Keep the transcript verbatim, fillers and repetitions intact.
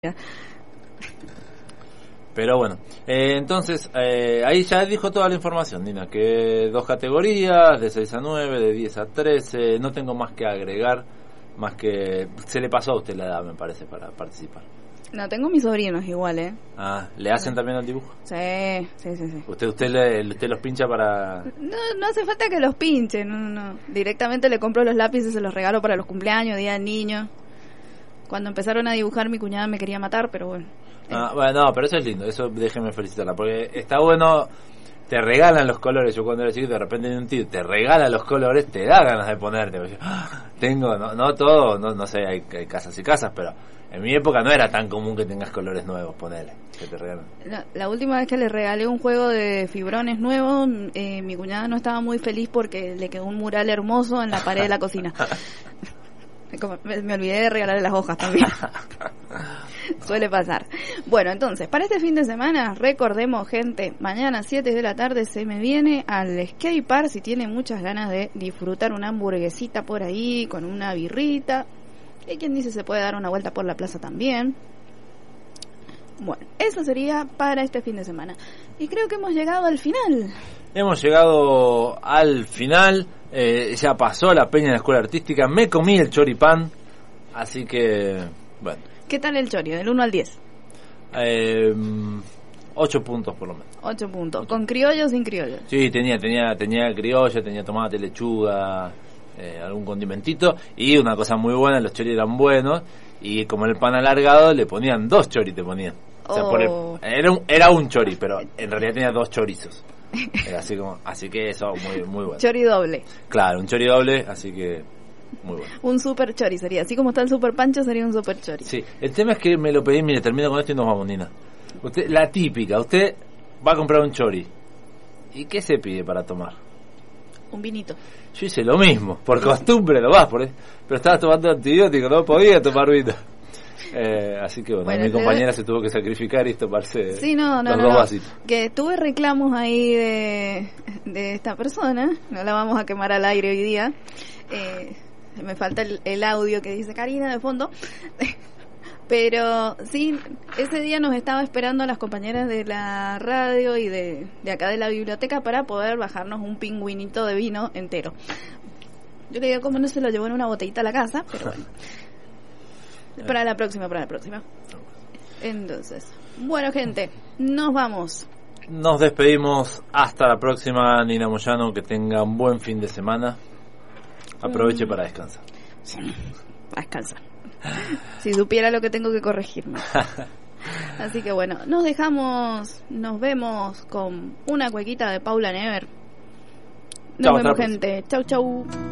Pero bueno, eh, entonces eh, ahí ya dijo toda la información, Nina, que dos categorías, de seis a nueve, de diez a trece, no tengo más que agregar, más que se le pasó a usted la edad, me parece, para participar. No, tengo mis sobrinos igual, ¿eh? Ah, ¿le hacen también el dibujo? Sí, sí, sí, sí. ¿Usted usted, le, usted los pincha para...? No, no hace falta que los pinche, no, no. Directamente le compro los lápices y se los regalo para los cumpleaños, día del niño. Cuando empezaron a dibujar, mi cuñada me quería matar, pero bueno. Ah, bueno, no, pero eso es lindo, eso déjeme felicitarla, porque está bueno, te regalan los colores. Yo cuando era chiquito, de repente de un tío te regala los colores, te da ganas de ponerte. Porque, ¡ah! Tengo, no, no todo, no, no sé, hay, hay casas y casas, pero en mi época no era tan común que tengas colores nuevos, ponele, que te regalan. La, la última vez que le regalé un juego de fibrones nuevo, eh, mi cuñada no estaba muy feliz porque le quedó un mural hermoso en la pared de la cocina. Me, me olvidé de regalarle las hojas también. Suele pasar. Bueno, entonces, para este fin de semana, recordemos, gente, mañana a siete de la tarde se me viene al skate park. Si tienen muchas ganas de disfrutar una hamburguesita por ahí, con una birrita. Y quien dice se puede dar una vuelta por la plaza también. Bueno, eso sería para este fin de semana. Y creo que hemos llegado al final. Hemos llegado al final. Eh, ya pasó la peña en la escuela artística. Me comí el choripán. Así que, bueno. ¿Qué tal el chori? Del uno al diez. Eh, ocho puntos por lo menos. ocho puntos. ¿Con criollo o sin criollo? Sí, tenía tenía tenía criolla, tenía tomate, lechuga, eh, algún condimentito. Y una cosa muy buena, los choris eran buenos. Y como el pan alargado, le ponían dos choris, te ponían. O sea, oh. por el, era, un, era un chori, pero en realidad tenía dos chorizos. Era así como, así que eso, muy muy bueno. Chori doble. Claro, un chori doble, así que muy bueno. Un super chori sería, así como está el super pancho, sería un super chori. Sí, el tema es que me lo pedí, mire, termino con esto y nos vamos, Nina. Usted, la típica, usted va a comprar un chori. ¿Y qué se pide para tomar? Un vinito. Yo hice lo mismo, por costumbre, lo vas, por eso. Pero estaba tomando antibiótico, no podía tomar vino. Eh, así que bueno, bueno mi compañera de... se tuvo que sacrificar y tomarse sí, no, no, los no, dos no. vasitos. Que tuve reclamos ahí de, de esta persona, no la vamos a quemar al aire hoy día. Eh, me falta el, el audio que dice Karina de fondo. Pero sí, ese día nos estaba esperando a las compañeras de la radio y de, de acá de la biblioteca para poder bajarnos un pingüinito de vino entero. Yo le digo, ¿cómo no se lo llevó en una botellita a la casa? Pero bueno. Para la próxima, para la próxima. Entonces, bueno, gente, nos vamos. Nos despedimos. Hasta la próxima, Nina Moyano. Que tenga un buen fin de semana. Aproveche mm. para descansar. Sí, para descansar. Si supiera lo que tengo que corregirme. Así que bueno, nos dejamos, nos vemos con una cuequita de Paula Never. Nos chau, vemos, gente. Chau, chau.